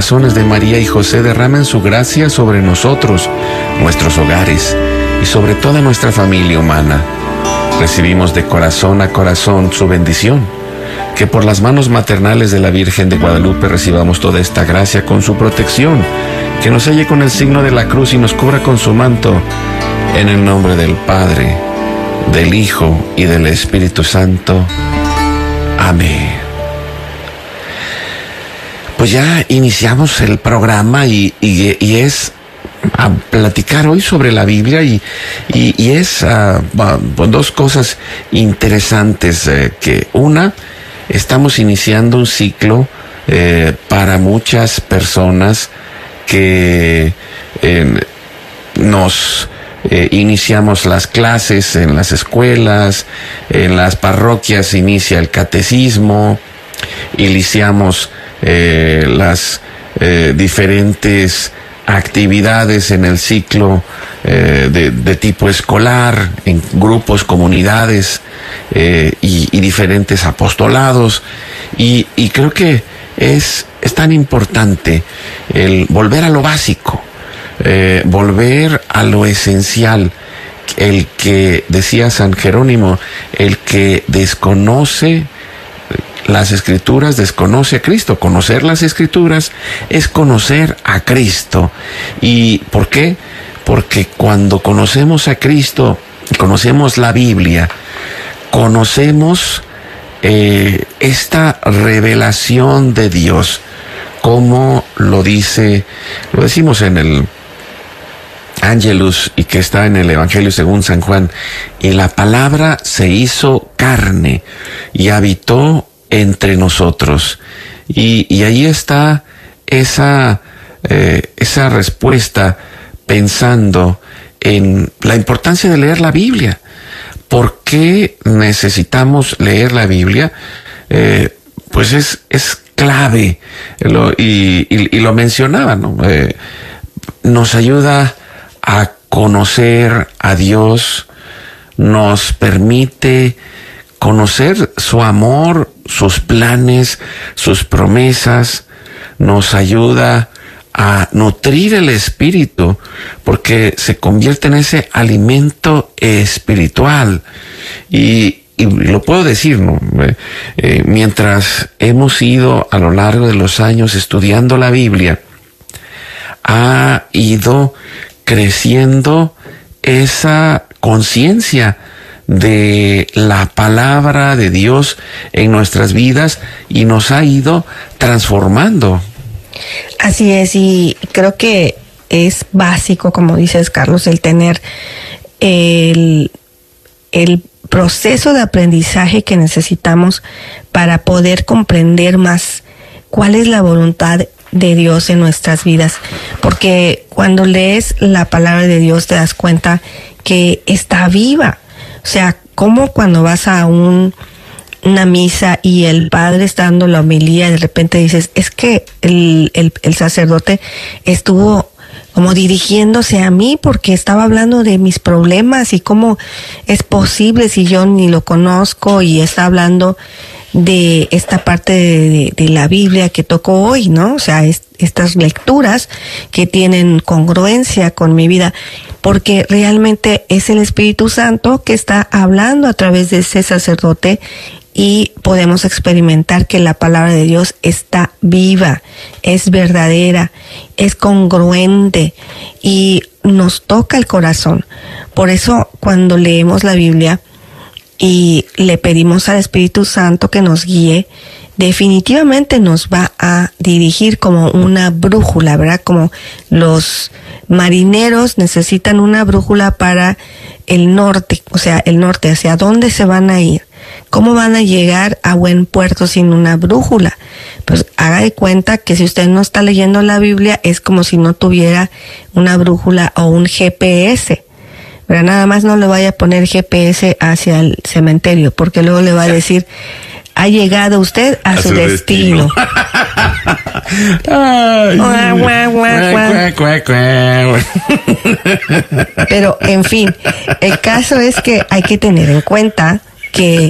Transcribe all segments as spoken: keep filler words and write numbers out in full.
corazones de María y José derramen su gracia sobre nosotros, nuestros hogares y sobre toda nuestra familia humana. Recibimos de corazón a corazón su bendición. Que por las manos maternales de la Virgen de Guadalupe recibamos toda esta gracia con su protección. Que nos selle con el signo de la cruz y nos cubra con su manto. En el nombre del Padre, del Hijo y del Espíritu Santo. Amén. Pues ya iniciamos el programa y, y, y es a platicar hoy sobre la Biblia y, y, y es uh, uh, dos cosas interesantes. Eh, que una, estamos iniciando un ciclo eh, para muchas personas que eh, nos eh, iniciamos las clases en las escuelas, en las parroquias inicia el catecismo, iniciamos eh, las eh, diferentes actividades en el ciclo eh, de, de tipo escolar, en grupos, comunidades eh, y, y diferentes apostolados, y, y creo que es, es tan importante el volver a lo básico, eh, volver a lo esencial. El que, decía San Jerónimo, el que desconoce las Escrituras desconoce a Cristo. Conocer las Escrituras es conocer a Cristo. ¿Y por qué? Porque cuando conocemos a Cristo, conocemos la Biblia, conocemos eh, esta revelación de Dios, como lo dice, lo decimos en el Ángelus y que está en el Evangelio según San Juan, y la palabra se hizo carne y habitó entre nosotros. Y, y ahí está esa, eh, esa respuesta pensando en la importancia de leer la Biblia. ¿Por qué necesitamos leer la Biblia? Eh, pues es, es clave, lo, y, y, y lo mencionaba, ¿no? Eh, nos ayuda a conocer a Dios, nos permite conocer su amor, sus planes, sus promesas, nos ayuda a nutrir el espíritu, porque se convierte en ese alimento espiritual. Y, y lo puedo decir, ¿no? Eh, eh, mientras hemos ido a lo largo de los años estudiando la Biblia, ha ido creciendo esa conciencia de la palabra de Dios en nuestras vidas y nos ha ido transformando. Así es, y creo que es básico, como dices, Carlos, el tener el, el proceso de aprendizaje que necesitamos para poder comprender más cuál es la voluntad de Dios en nuestras vidas, porque cuando lees la palabra de Dios te das cuenta que está viva. O sea, como cuando vas a un, una misa y el padre está dando la homilía, de repente dices, es que el, el, el sacerdote estuvo como dirigiéndose a mí porque estaba hablando de mis problemas y cómo es posible si yo ni lo conozco, y está hablando de esta parte de, de, de la Biblia que tocó hoy, ¿no? O sea, es, estas lecturas que tienen congruencia con mi vida, porque realmente es el Espíritu Santo que está hablando a través de ese sacerdote, y podemos experimentar que la palabra de Dios está viva, es verdadera, es congruente y nos toca el corazón. Por eso, cuando leemos la Biblia y le pedimos al Espíritu Santo que nos guíe, definitivamente nos va a dirigir como una brújula, ¿verdad? Como los marineros necesitan una brújula para el norte, o sea, el norte, hacia dónde se van a ir. ¿Cómo van a llegar a buen puerto sin una brújula? Pues haga de cuenta que si usted no está leyendo la Biblia, es como si no tuviera una brújula o un G P S. Pero nada más no le vaya a poner G P S hacia el cementerio, porque luego le va a decir, ha llegado usted a, a su, su destino. destino. Ay, guá, guá, guá, guá. Guá, guá, guá. Pero, en fin, el caso es que hay que tener en cuenta que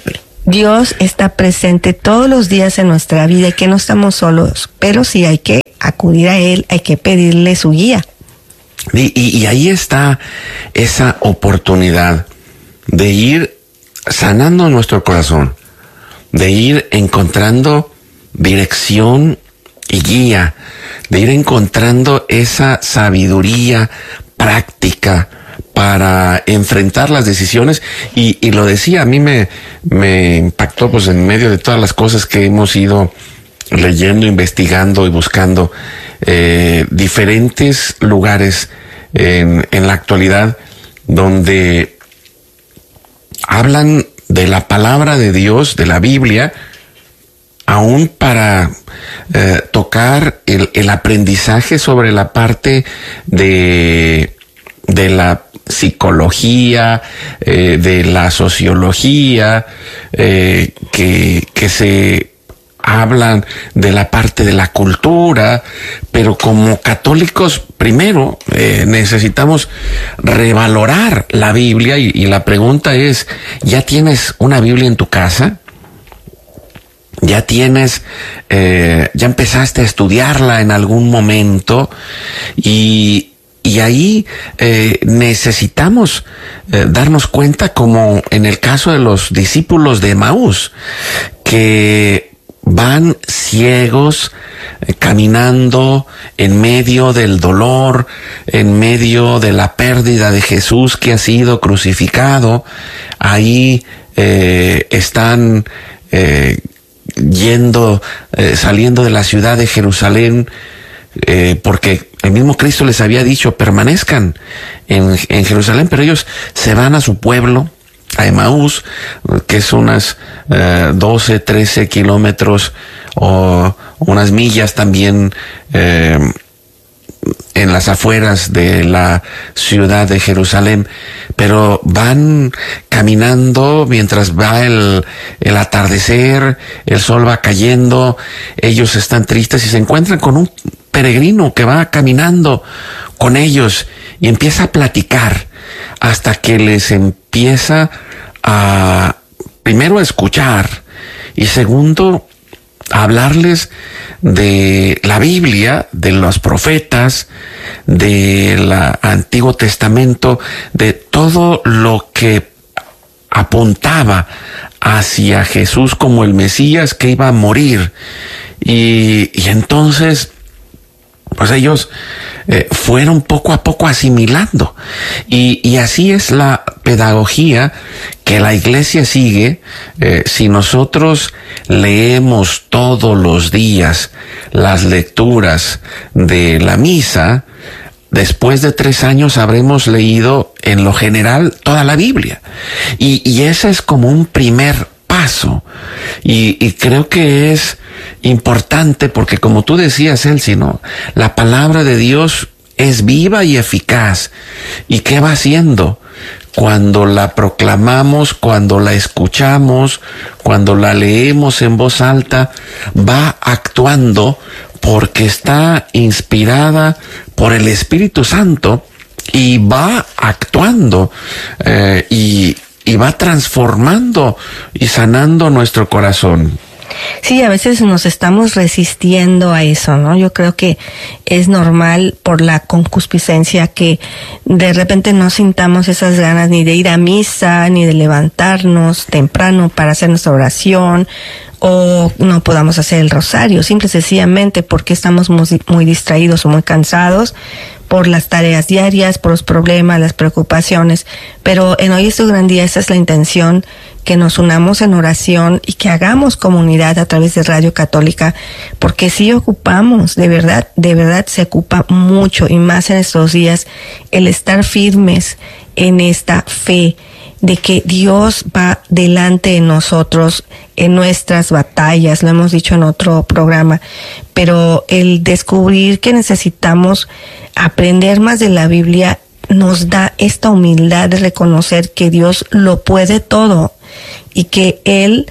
Dios está presente todos los días en nuestra vida y que no estamos solos, pero sí hay que acudir a Él, hay que pedirle su guía. Y, y, y ahí está esa oportunidad de ir sanando nuestro corazón, de ir encontrando dirección y guía, de ir encontrando esa sabiduría práctica para enfrentar las decisiones. Y, y lo decía, a mí me, me impactó, pues en medio de todas las cosas que hemos ido leyendo, investigando y buscando, eh, diferentes lugares en, en la actualidad donde hablan de la palabra de Dios, de la Biblia, aún para eh, tocar el, el aprendizaje sobre la parte de, de la psicología, eh, de la sociología, eh, que, que se hablan de la parte de la cultura, pero como católicos primero eh, necesitamos revalorar la Biblia y, y la pregunta es, ¿ya tienes una Biblia en tu casa? ¿Ya tienes, eh, ya empezaste a estudiarla en algún momento? Y, y ahí eh, necesitamos eh, darnos cuenta, como en el caso de los discípulos de Emaús, que van ciegos, eh, caminando en medio del dolor, en medio de la pérdida de Jesús que ha sido crucificado. Ahí eh, están eh, yendo, eh, saliendo de la ciudad de Jerusalén, eh, porque el mismo Cristo les había dicho, permanezcan en, en Jerusalén, pero ellos se van a su pueblo, a Emaús, que es unas eh, doce, trece kilómetros o unas millas también eh, en las afueras de la ciudad de Jerusalén, pero van caminando mientras va el, el atardecer, el sol va cayendo, ellos están tristes y se encuentran con un peregrino que va caminando con ellos y empieza a platicar hasta que les empieza a, primero, a escuchar y segundo, a hablarles de la Biblia, de los profetas, del Antiguo Testamento, de todo lo que apuntaba hacia Jesús como el Mesías que iba a morir. Y, y entonces, pues ellos eh, fueron poco a poco asimilando. Y, y así es la pedagogía que la iglesia sigue. Eh, si nosotros leemos todos los días las lecturas de la misa, después de tres años habremos leído en lo general toda la Biblia. Y, y ese es como un primer paso. Y, y creo que es importante porque, como tú decías, Elsie, ¿no? La palabra de Dios es viva y eficaz. ¿Y qué va haciendo? Cuando la proclamamos, cuando la escuchamos, cuando la leemos en voz alta, va actuando porque está inspirada por el Espíritu Santo y va actuando eh, y, y va transformando y sanando nuestro corazón. Sí, a veces nos estamos resistiendo a eso, ¿no? Yo creo que es normal por la concupiscencia que de repente no sintamos esas ganas ni de ir a misa, ni de levantarnos temprano para hacer nuestra oración, o no podamos hacer el rosario, simple y sencillamente porque estamos muy, muy distraídos o muy cansados por las tareas diarias, por los problemas, las preocupaciones. Pero en Hoy es tu gran día, esa es la intención, que nos unamos en oración y que hagamos comunidad a través de Radio Católica, porque sí ocupamos, de verdad, de verdad se ocupa mucho, y más en estos días, el estar firmes en esta fe de que Dios va delante de nosotros en nuestras batallas, lo hemos dicho en otro programa, pero el descubrir que necesitamos aprender más de la Biblia nos da esta humildad de reconocer que Dios lo puede todo y que Él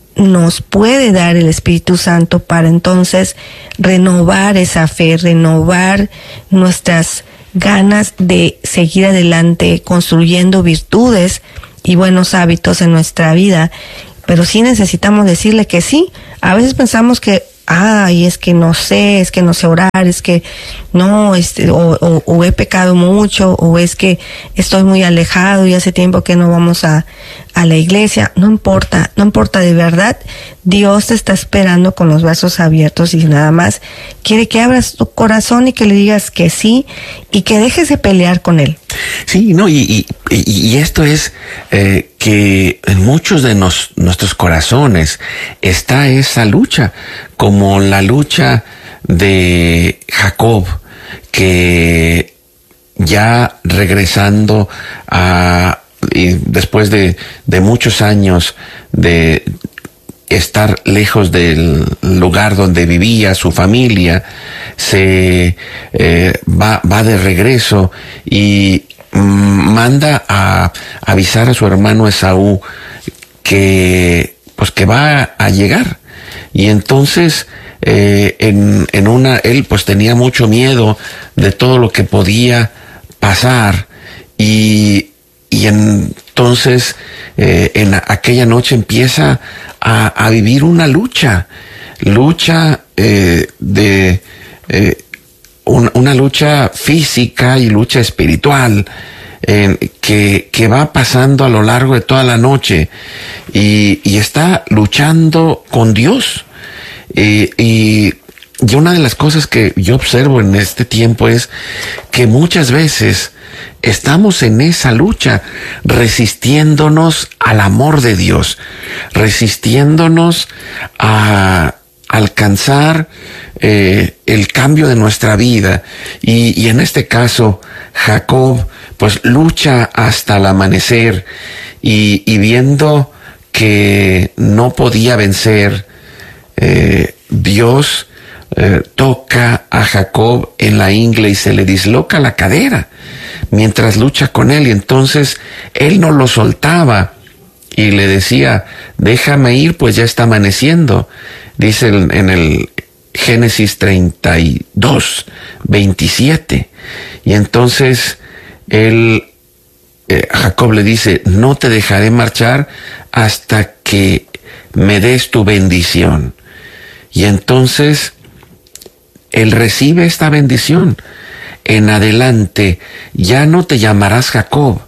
nos puede dar el Espíritu Santo para entonces renovar esa fe, renovar nuestras ganas de seguir adelante construyendo virtudes y buenos hábitos en nuestra vida. Pero sí necesitamos decirle que sí. A veces pensamos que ay, es que no sé, es que no sé orar, es que no, este, o, o, o he pecado mucho, o es que estoy muy alejado y hace tiempo que no vamos a, a la iglesia. No importa, no importa, de verdad, Dios te está esperando con los brazos abiertos y nada más quiere que abras tu corazón y que le digas que sí y que dejes de pelear con Él. Sí, no, y, y, y esto es eh, que en muchos de nos, nuestros corazones está esa lucha, como la lucha de Jacob, que ya regresando a, y después de, de muchos años de estar lejos del lugar donde vivía su familia, se eh, va, va de regreso y mm, manda a avisar a su hermano Esaú que pues que va a llegar. Y entonces eh, en, en una, él pues tenía mucho miedo de todo lo que podía pasar y, y entonces eh, en aquella noche empieza a, a vivir una lucha, lucha eh, de eh, un, una lucha física y lucha espiritual eh, que, que va pasando a lo largo de toda la noche y, y está luchando con Dios. Y, y, y una de las cosas que yo observo en este tiempo es que muchas veces estamos en esa lucha, resistiéndonos al amor de Dios, resistiéndonos a alcanzar eh, el cambio de nuestra vida. Y, y en este caso, Jacob pues lucha hasta el amanecer y, y viendo que no podía vencer, eh, Dios eh, toca a Jacob en la ingle y se le disloca la cadera mientras lucha con él, y entonces él no lo soltaba y le decía, déjame ir, pues ya está amaneciendo. Dice en, en el Génesis treinta y dos, veintisiete, y entonces él, eh, Jacob le dice, no te dejaré marchar hasta que me des tu bendición. Y entonces él recibe esta bendición. En adelante ya no te llamarás Jacob,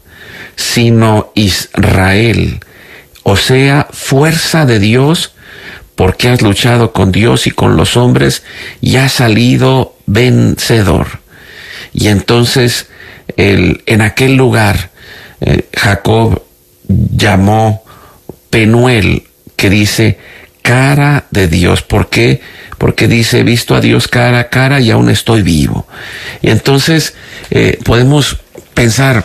sino Israel, o sea, fuerza de Dios, porque has luchado con Dios y con los hombres y has salido vencedor. Y entonces el, en aquel lugar eh, Jacob llamó Penuel, que dice cara de Dios. ¿Por qué? Porque dice, he visto a Dios cara a cara y aún estoy vivo. Y entonces eh, podemos pensar,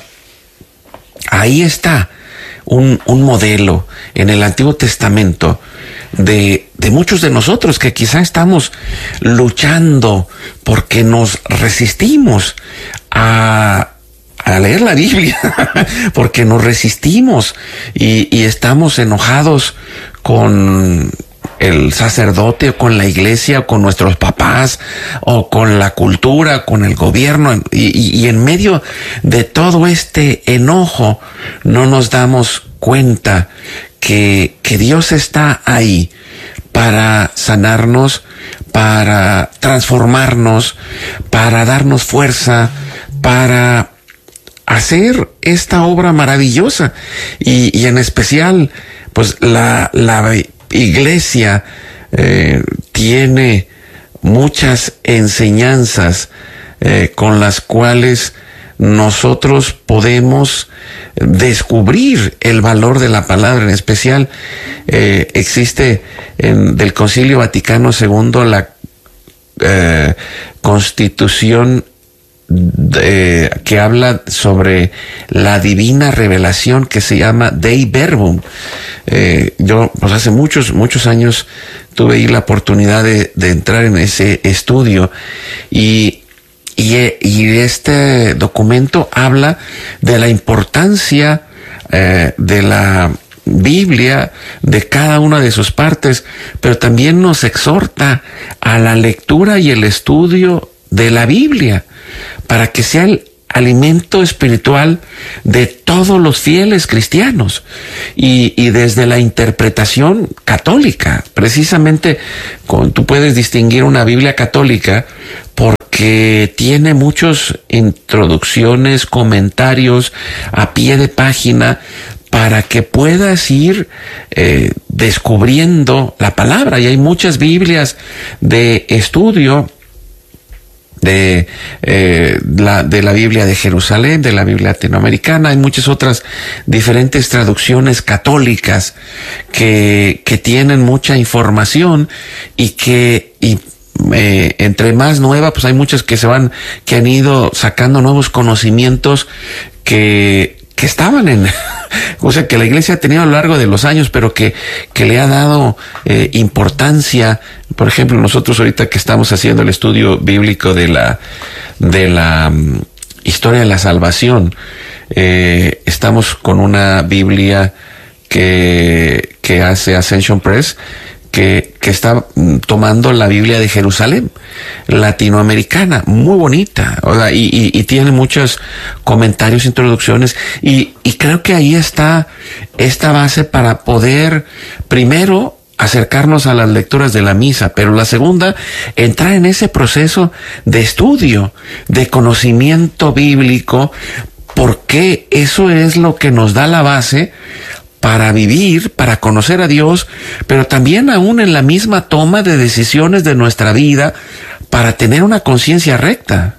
ahí está un, un modelo en el Antiguo Testamento de, de muchos de nosotros que quizá estamos luchando porque nos resistimos a, a leer la Biblia, porque nos resistimos y, y estamos enojados con el sacerdote o con la iglesia o con nuestros papás o con la cultura, con el gobierno, y, y, y en medio de todo este enojo no nos damos cuenta que, que Dios está ahí para sanarnos, para transformarnos, para darnos fuerza, para hacer esta obra maravillosa y, y en especial pues la, la iglesia eh, tiene muchas enseñanzas eh, con las cuales nosotros podemos descubrir el valor de la palabra. En especial eh, existe en, del Concilio Vaticano segundo la eh, Constitución de, que habla sobre la divina revelación, que se llama Dei Verbum. Eh, yo pues hace muchos, muchos años tuve ahí la oportunidad de, de entrar en ese estudio y, y, y este documento habla de la importancia eh, de la Biblia, de cada una de sus partes, pero también nos exhorta a la lectura y el estudio de la Biblia, para que sea el, alimento espiritual de todos los fieles cristianos y, y desde la interpretación católica. Precisamente con, tú puedes distinguir una Biblia católica porque tiene muchas introducciones, comentarios a pie de página para que puedas ir eh, descubriendo la palabra. Y hay muchas Biblias de estudio de eh, la de la Biblia de Jerusalén, de la Biblia latinoamericana. Hay muchas otras diferentes traducciones católicas que que tienen mucha información y que y eh, entre más nueva, pues hay muchas que se van que han ido sacando nuevos conocimientos que que estaban en, o sea, que la iglesia ha tenido a lo largo de los años, pero que, que le ha dado eh, importancia. Por ejemplo, nosotros ahorita que estamos haciendo el estudio bíblico de la, de la um, historia de la salvación, eh, estamos con una Biblia que, que hace Ascension Press, que, que está tomando la Biblia de Jerusalén, latinoamericana, muy bonita, o sea, y, y, y tiene muchos comentarios, introducciones, y, y creo que ahí está esta base para poder, primero, acercarnos a las lecturas de la misa, pero la segunda, entrar en ese proceso de estudio, de conocimiento bíblico, porque eso es lo que nos da la base para vivir, para conocer a Dios, pero también aún en la misma toma de decisiones de nuestra vida, para tener una conciencia recta.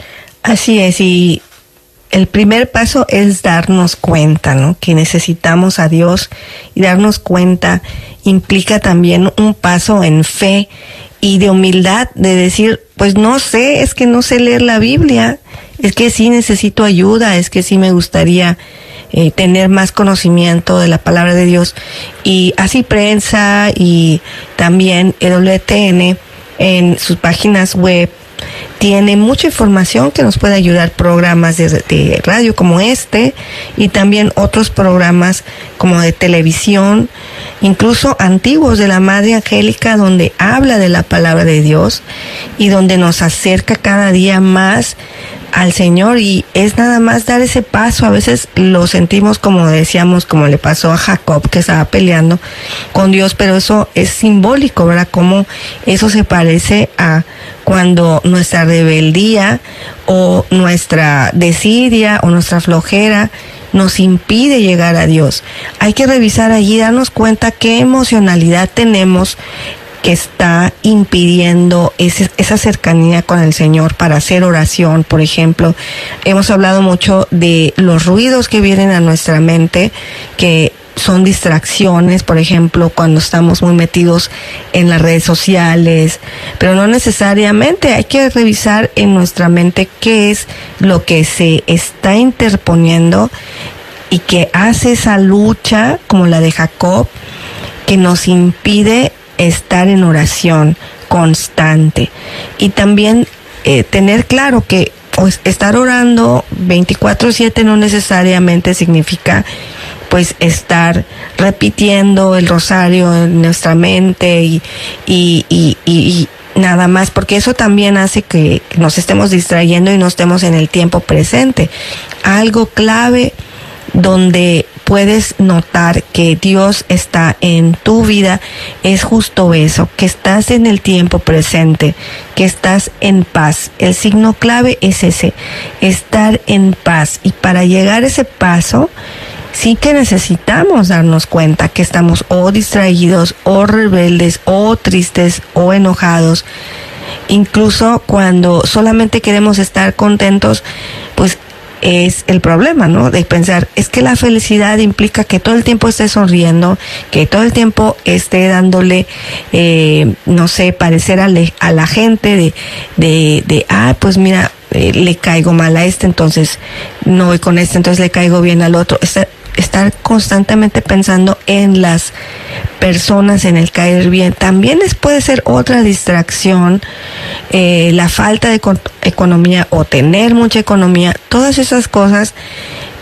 Así es, y el primer paso es darnos cuenta, ¿no? Que necesitamos a Dios, y darnos cuenta implica también un paso en fe y de humildad, de decir, pues no sé, es que no sé leer la Biblia, es que sí necesito ayuda, es que sí me gustaría Eh, tener más conocimiento de la palabra de Dios. Y así Prensa y también E W T N en sus páginas web tiene mucha información que nos puede ayudar, programas de, de radio como este y también otros programas como de televisión, incluso antiguos de la Madre Angélica, donde habla de la palabra de Dios y donde nos acerca cada día más al Señor, y es nada más dar ese paso. A veces lo sentimos, como decíamos, como le pasó a Jacob, que estaba peleando con Dios, pero eso es simbólico, ¿verdad? Como eso se parece a cuando nuestra rebeldía o nuestra desidia o nuestra flojera nos impide llegar a Dios. Hay que revisar allí, darnos cuenta qué emocionalidad tenemos que está impidiendo ese, esa cercanía con el Señor para hacer oración, por ejemplo. Hemos hablado mucho de los ruidos que vienen a nuestra mente, que son distracciones, por ejemplo, cuando estamos muy metidos en las redes sociales, pero no necesariamente. Hay que revisar en nuestra mente qué es lo que se está interponiendo y que hace esa lucha, como la de Jacob, que nos impide estar en oración constante. Y también eh, tener claro que pues, estar orando veinticuatro siete no necesariamente significa pues estar repitiendo el rosario en nuestra mente y, y, y, y, y nada más, porque eso también hace que nos estemos distrayendo y no estemos en el tiempo presente. Algo clave donde puedes notar que Dios está en tu vida es justo eso, que estás en el tiempo presente, que estás en paz. El signo clave es ese, estar en paz. Y para llegar a ese paso, sí que necesitamos darnos cuenta que estamos o distraídos, o rebeldes, o tristes, o enojados. Incluso cuando solamente queremos estar contentos, pues es el problema, ¿no? De pensar, es que la felicidad implica que todo el tiempo esté sonriendo, que todo el tiempo esté dándole, eh, no sé, parecer a, le, a la gente de, de, de, ah, pues mira, eh, le caigo mal a este, entonces no voy con este, entonces le caigo bien al otro. Estar, estar constantemente pensando en las personas, en el caer bien, también les puede ser otra distracción. Eh, la falta de economía o tener mucha economía, todas esas cosas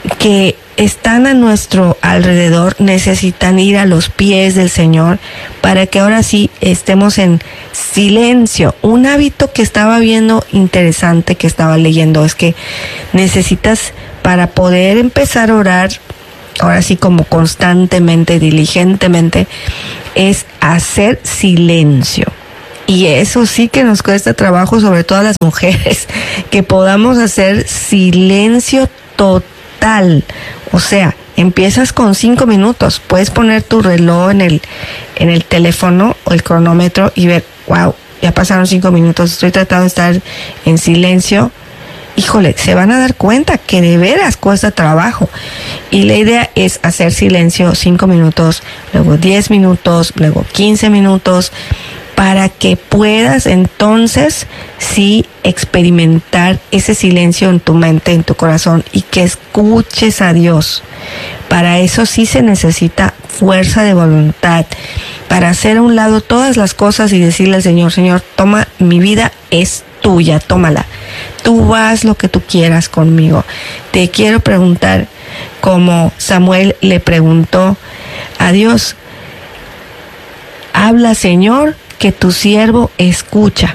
que están a nuestro alrededor necesitan ir a los pies del Señor para que ahora sí estemos en silencio. Un hábito que estaba viendo interesante, que estaba leyendo, es que necesitas, para poder empezar a orar, ahora sí como constantemente, diligentemente, es hacer silencio. Y eso sí que nos cuesta trabajo, sobre todo a las mujeres, que podamos hacer silencio total. O sea, empiezas con cinco minutos. Puedes poner tu reloj en el, en el teléfono o el cronómetro y ver, wow, ya pasaron cinco minutos, estoy tratando de estar en silencio. Híjole, se van a dar cuenta que de veras cuesta trabajo. Y la idea es hacer silencio cinco minutos, luego diez minutos, luego quince minutos, para que puedas entonces sí experimentar ese silencio en tu mente, en tu corazón, y que escuches a Dios. Para eso sí se necesita fuerza de voluntad, para hacer a un lado todas las cosas y decirle al Señor, Señor, toma, mi vida es tuya, tómala. Tú haz lo que tú quieras conmigo. Te quiero preguntar, como Samuel le preguntó a Dios, habla, Señor, que tu siervo escucha.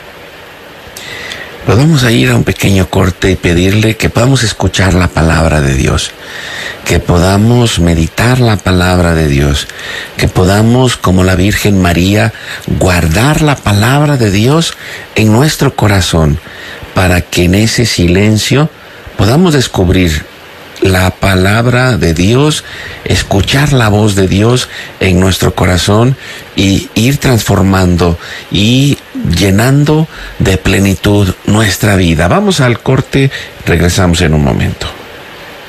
Pues vamos a ir a un pequeño corte y pedirle que podamos escuchar la palabra de Dios, que podamos meditar la palabra de Dios, que podamos, como la Virgen María, guardar la palabra de Dios en nuestro corazón, para que en ese silencio podamos descubrir la palabra de Dios, escuchar la voz de Dios en nuestro corazón y ir transformando y llenando de plenitud nuestra vida. Vamos al corte, regresamos en un momento.